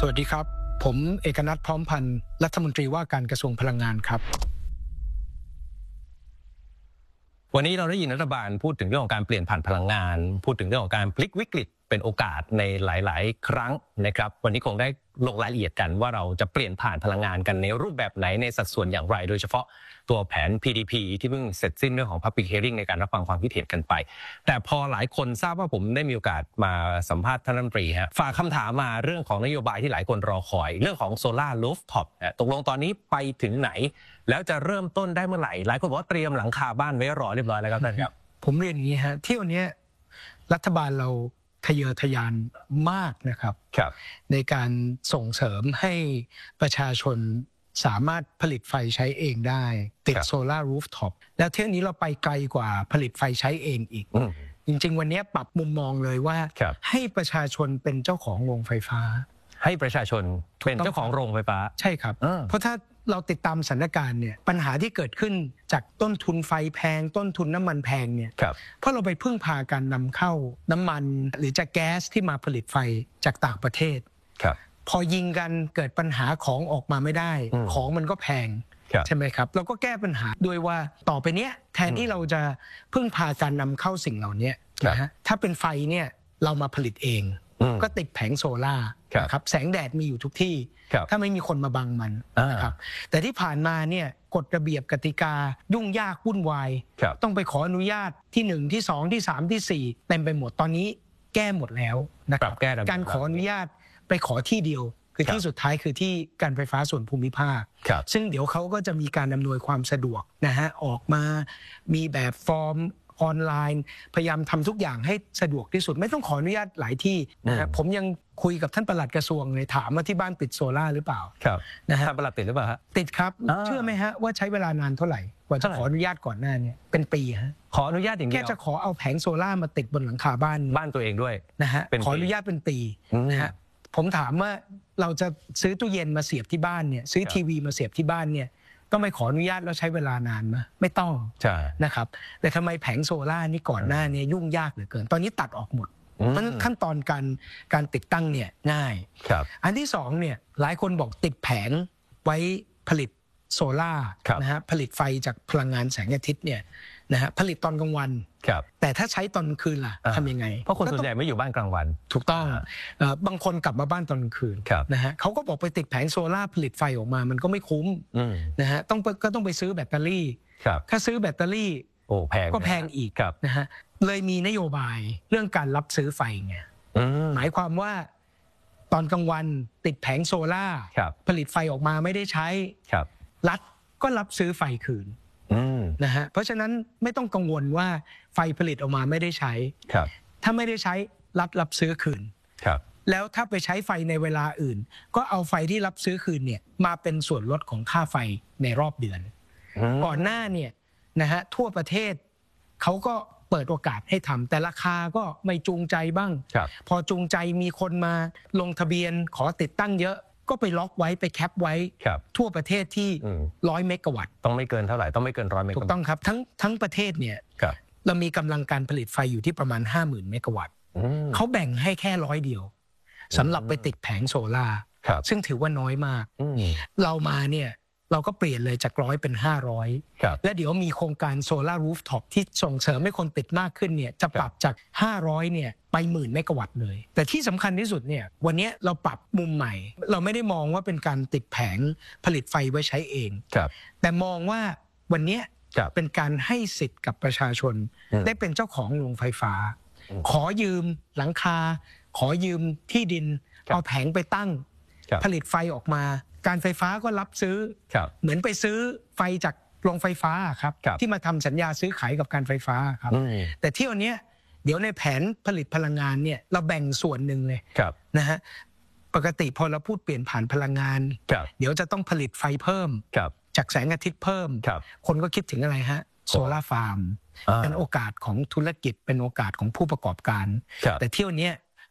สวัสดีครับผมเอกนัทพร้อมพันธ์รัฐมนตรีว่าการกระทรวงพลังงานครับวันนี้เราได้ยินรัฐบาลพูดถึงเรื่องของการเปลี่ยนผ่านพลังงานพูดถึงเรื่องของการพลิกวิกฤตเป็นโอกาสในหลายๆครั้งนะครับวันนี้คงได้ลงรายละเอียดกันว่าเราจะเปลี่ยนผ่านพลังงานกันในรูปแบบไหนในสัดส่วนอย่างไรโดยเฉพาะตัวแผน PDP ที่เพิ่งเสร็จสิ้นเรื่องของ Public Hearing ในการรับฟังความคิดเห็นกันไปแต่พอหลายคนทราบว่าผมได้มีโอกาสมาสัมภาษณ์ท่านรัฐมนตรีฮะฝากคำถามมาเรื่องของนโยบายที่หลายคนรอคอยเรื่องของ Solar Rooftop ตกลงตอนนี้ไปถึงไหนแล้วจะเริ่มต้นได้เมื่อไหร่หลายคนบอกว่าเตรียมหลังคาบ้านไว้รอเรียบร้อยแล้วครับท่านครับผมเรียนอย่างนี้ฮะที่วันนี้รัฐบาลเราทะเยอทะยานมากนะครับในการส่งเสริมให้ประชาชนสามารถผลิตไฟใช้เองได้ติดโซลาร์รูฟท็อปแล้วเที่ยวนี้เราไปไกลกว่าผลิตไฟใช้เองอีกจริงๆวันนี้ปรับมุมมองเลยว่าให้ประชาชนเป็นเจ้าของโรงไฟฟ้าให้ประชาชนเป็นเจ้าของโรงไฟฟ้าใช่ครับเพราะถ้าเราติดตามสถานการณ์เนี่ยปัญหาที่เกิดขึ้นจากต้นทุนไฟแพงต้นทุนน้ำมันแพงเนี่ยเพราะเราไปพึ่งพาการนำเข้าน้ำมันหรือจากแก๊สที่มาผลิตไฟจากต่างประเทศพอยิงกันเกิดปัญหาของออกมาไม่ได้ของมันก็แพงใช่ไหมครับเราก็แก้ปัญหาด้วยว่าต่อไปเนี้ยแทนที่เราจะพึ่งพาการนำเข้าสิ่งเหล่านี้นะฮะถ้าเป็นไฟเนี่ยเรามาผลิตเองก็ติดแผงโซล่าครับแสงแดดมีอยู่ทุกที่ถ้าไม่มีคนมาบังมันนะครับแต่ที่ผ่านมาเนี่ยกฎระเบียบกติกายุ่งยากวุ่นวายต้องไปขออนุญาตที่1ที่2ที่3ที่4เต็มไปหมดตอนนี้แก้หมดแล้วนะครับการขออนุญาตไปขอที่เดียวคือที่สุดท้ายคือที่การไฟฟ้าส่วนภูมิภาคซึ่งเดี๋ยวเขาก็จะมีการอำนวยความสะดวกนะฮะออกมามีแบบฟอร์มออนไลน์พยายามทำทุกอย่างให้สะดวกที่สุดไม่ต้องขออนุญาตหลายที่นะครับผมยังคุยกับท่านปลัดกระทรวงเลยถามว่าที่บ้านติดโซล่าหรือเปล่านะฮะท่านปลัดติดหรือเปล่าฮะติดครับเชื่อไหมฮะว่าใช้เวลานานเท่าไหร่กว่าจะขออนุญาตก่อนหน้านี้เป็นปีฮะขออนุญาตอย่างเดียวแค่จะขอเอาแผงโซล่ามาติดบนหลังคาบ้านตัวเองด้วยนะฮะขออนุญาตเป็นปีนะฮะผมถามว่าเราจะซื้อตู้เย็นมาเสียบที่บ้านเนี่ยซื้อทีวีมาเสียบที่บ้านเนี่ยต้องไปขออนุญาตแล้วใช้เวลานานไหมไม่ต้องนะครับแต่ทำไมแผงโซล่านี่ก่อนหน้านี้ยุ่งยากเหลือเกินตอนนี้ตัดออกหมดเพราะฉะนั้นขั้นตอนการติดตั้งเนี่ยง่ายอันที่สองเนี่ยหลายคนบอกติดแผงไว้ผลิตโซล่านะฮะผลิตไฟจากพลังงานแสงอาทิตย์เนี่ยนะฮะผลิตตอนกลางวันแต่ถ้าใช้ตอนกลางคืนล่ะทำยังไงเพราะคนส่วนใหญ่ไม่อยู่บ้านกลางวันถูกต้องบางคนกลับมาบ้านตอนกลางคืนนะฮะเขาก็บอกไปติดแผงโซล่าผลิตไฟออกมามันก็ไม่คุ้มนะฮะก็ต้องไปซื้อแบตเตอรี่ถ้าซื้อแบตเตอรี่ก็แพงอีกนะฮะเลยมีนโยบายเรื่องการรับซื้อไฟไงหมายความว่าตอนกลางวันติดแผงโซล่าผลิตไฟออกมาไม่ได้ใช้รัฐก็รับซื้อไฟคืนนะฮะเพราะฉะนั้นไม่ต้องกังวลว่าไฟผลิตออกมาไม่ได้ใช้ถ้าไม่ได้ใช้รัฐรับซื้อคืนแล้วถ้าไปใช้ไฟในเวลาอื่นก็เอาไฟที่รับซื้อคืนเนี่ยมาเป็นส่วนลดของค่าไฟในรอบเดือนก่อนหน้าเนี่ยนะฮะทั่วประเทศเขาก็เปิดโอกาสให้ทำแต่ราคาก็ไม่จูงใจบ้างพอจูงใจมีคนมาลงทะเบียนขอติดตั้งเยอะก็ไปล็อกไว้ไปแคปไว้ทั่วประเทศที่100 เมกะวัตต์ต้องไม่เกินเท่าไหร่ต้องไม่เกิน100 เมกะวัตต์ถูกต้องครับทั้งประเทศเนี่ยเรามีกำลังการผลิตไฟอยู่ที่ประมาณ 50,000 เมกะวัตต์เขาแบ่งให้แค่100 เดียวสำหรับไปติดแผงโซล่าซึ่งถือว่าน้อยมากเรามาเนี่ยเราก็เปลี่ยนเลยจาก100เป็น500และเดี๋ยวมีโครงการโซล่ารูฟท็อปที่ส่งเสริมให้คนติดมากขึ้นเนี่ยจะปรับจาก500เนี่ยไป10,000 เมกะวัตต์เลยแต่ที่สำคัญที่สุดเนี่ยวันนี้เราปรับมุมใหม่เราไม่ได้มองว่าเป็นการติดแผงผลิตไฟไว้ใช้เองแต่มองว่าวันนี้เป็นการให้สิทธิ์กับประชาชนได้เป็นเจ้าของโรงไฟฟ้าขอยืมหลังคาขอยืมที่ดินเอาแผงไปตั้งผลิตไฟออกมาการไฟฟ้าก็รับซื้อเหมือนไปซื้อไฟจากโรงไฟฟ้าครับที่มาทำสัญญาซื้อขายกับการไฟฟ้าครับแต่ที่วันนี้เดี๋ยวในแผนผลิตพลังงานเนี่ยเราแบ่งส่วนหนึ่งเลยนะฮะปกติพอเราพูดเปลี่ยนผ่านพลังงานเดี๋ยวจะต้องผลิตไฟเพิ่มจากแสงอาทิตย์เพิ่มคนก็คิดถึงอะไรฮะโซล่าฟาร์มเป็นโอกาสของธุรกิจเป็นโอกาสของผู้ประกอบการแต่เที่ยวนี้